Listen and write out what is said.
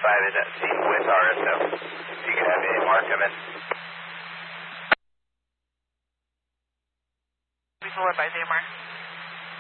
is at scene with RSO. You can have AMR come in. Be followed by AMR.